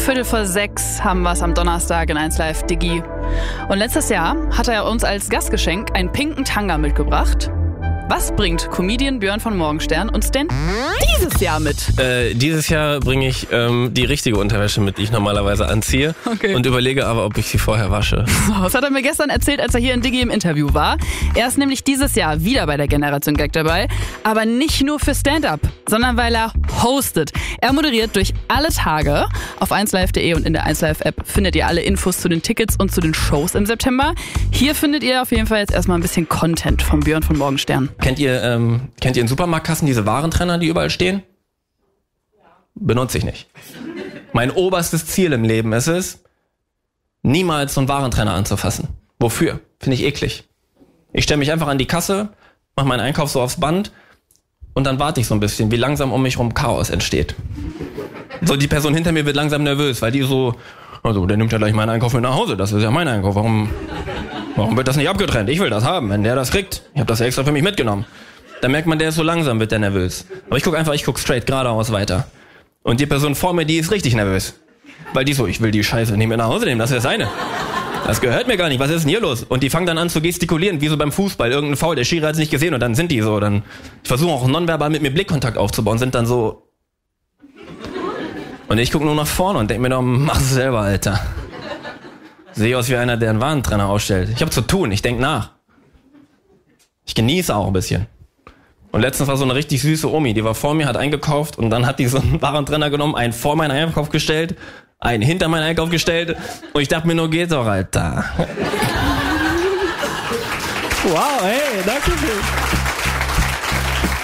5:15 haben wir es am Donnerstag in 1Live Digi. Und letztes Jahr hat er uns als Gastgeschenk einen pinken Tanga mitgebracht. Was bringt Comedian Björn von Morgenstern uns denn dieses Jahr mit? Dieses Jahr bringe ich die richtige Unterwäsche mit, die ich normalerweise anziehe. Okay. Und überlege aber, ob ich sie vorher wasche. So, das hat er mir gestern erzählt, als er hier in Digi im Interview war. Er ist nämlich dieses Jahr wieder bei der Generation Gag dabei. Aber nicht nur für Stand-Up, sondern weil er hostet. Er moderiert durch alle Tage. Auf 1Live.de und in der 1Live-App findet ihr alle Infos zu den Tickets und zu den Shows im September. Hier findet ihr auf jeden Fall jetzt erstmal ein bisschen Content von Björn von Morgenstern. Kennt ihr in Supermarktkassen diese Warentrenner, die überall stehen? Benutze ich nicht. Mein oberstes Ziel im Leben ist es, niemals so einen Warentrenner anzufassen. Wofür? Finde ich eklig. Ich stelle mich einfach an die Kasse, mache meinen Einkauf so aufs Band und dann warte ich so ein bisschen, wie langsam um mich rum Chaos entsteht. So, die Person hinter mir wird langsam nervös, weil die so, also der nimmt ja gleich meinen Einkauf mit nach Hause, das ist ja mein Einkauf, warum wird das nicht abgetrennt? Ich will das haben, wenn der das kriegt. Ich habe das ja extra für mich mitgenommen. Dann merkt man, der ist so langsam, wird der nervös. Aber ich guck straight geradeaus weiter. Und die Person vor mir, die ist richtig nervös. Weil die so, ich will die Scheiße nicht mehr nach Hause nehmen, das ist das eine. Das gehört mir gar nicht, was ist denn hier los? Und die fangen dann an zu gestikulieren, wie so beim Fußball, irgendein Foul, der Schiri hat's nicht gesehen und dann sind die so, ich versuche auch nonverbal mit mir Blickkontakt aufzubauen, sind dann so. Und ich gucke nur nach vorne und denke mir noch, mach's selber, Alter. Sehe aus wie einer, der einen Warentrenner ausstellt. Ich habe zu tun, ich denke nach. Ich genieße auch ein bisschen. Und letztens war so eine richtig süße Omi, die war vor mir, hat eingekauft und dann hat die so einen Warentrenner genommen, einen vor meinen Einkauf gestellt, einen hinter meinen Einkauf gestellt und ich dachte mir nur, geht doch, Alter. Wow, hey, danke schön.